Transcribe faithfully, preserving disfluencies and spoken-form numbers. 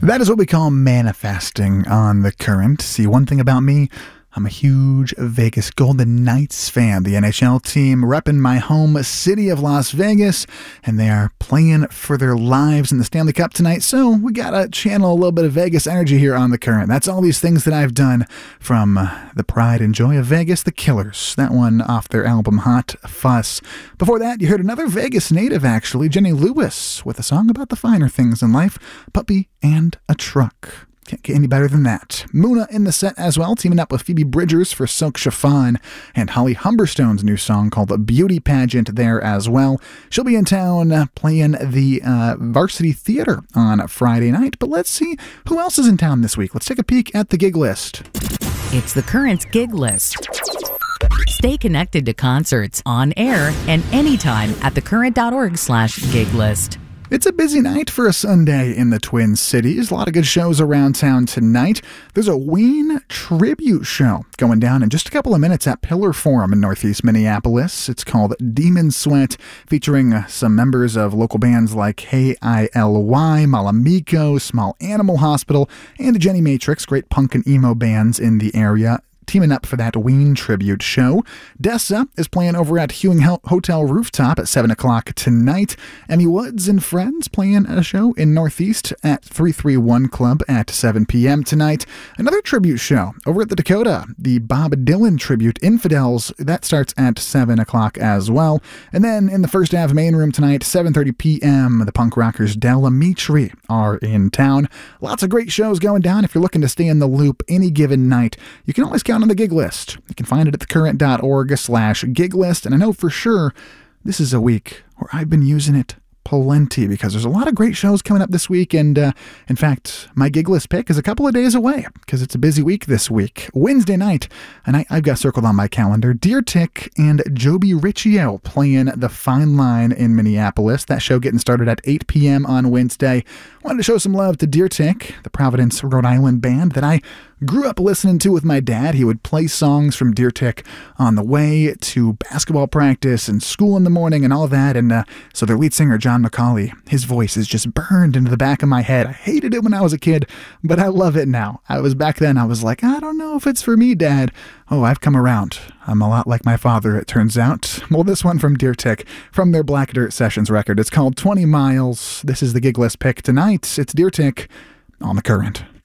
That is what we call manifesting on The Current. See, one thing about me, I'm a huge Vegas Golden Knights fan. The N H L team repping my home city of Las Vegas, and they are playing for their lives in the Stanley Cup tonight, so we gotta channel a little bit of Vegas energy here on The Current. That's all these things that I've done, from uh, the pride and joy of Vegas, The Killers, that one off their album Hot Fuss. Before that, you heard another Vegas native, actually, Jenny Lewis, with a song about the finer things in life, Puppy and a Truck. Can't get any better than that. Muna in the set as well, teaming up with Phoebe Bridgers for Silk Chiffon, and Holly Humberstone's new song called The Beauty Pageant there as well. She'll be in town uh, playing the uh, Varsity Theater on Friday night, but let's see who else is in town this week. Let's take a peek at the gig list. It's The Current's gig list. Stay connected to concerts on air and anytime at thecurrent.org slash gig list. It's a busy night for a Sunday in the Twin Cities. A lot of good shows around town tonight. There's a Ween tribute show going down in just a couple of minutes at Pillar Forum in Northeast Minneapolis. It's called Demon Sweat, featuring some members of local bands like K I L Y, Malamiko, Small Animal Hospital, and Jenny Matrix, great punk and emo bands in the area, teaming up for that Ween tribute show. Dessa is playing over at Hewing Hotel Rooftop at seven o'clock tonight. Emmy Woods and Friends playing a show in Northeast at three thirty-one Club at seven p.m. tonight. Another tribute show over at the Dakota, the Bob Dylan tribute, Infidels, that starts at seven o'clock as well. And then in the First Ave main room tonight, seven thirty p.m., the punk rockers Del Amitri are in town. Lots of great shows going down. If you're looking to stay in the loop any given night, you can always count on the gig list. You can find it at thecurrent.org slash gig list. And I know for sure this is a week where I've been using it plenty, because there's a lot of great shows coming up this week. And uh, in fact, my gig list pick is a couple of days away, because it's a busy week this week. Wednesday night, and I, I've got circled on my calendar, Deer Tick and Joby Riccio playing The Fine Line in Minneapolis. That show getting started at eight p.m. on Wednesday. Wanted to show some love to Deer Tick, the Providence, Rhode Island band that I grew up listening to with my dad. He would play songs from Deer Tick on the way to basketball practice and school in the morning and all that. And uh, so their lead singer, John McCauley, his voice is just burned into the back of my head. I hated it when I was a kid, but I love it now. I was back then, I was like, I don't know if it's for me, Dad. Oh, I've come around. I'm a lot like my father, it turns out. Well, this one from Deer Tick, from their Black Dirt Sessions record. It's called twenty miles. This is the gig list pick tonight. It's Deer Tick on The Current.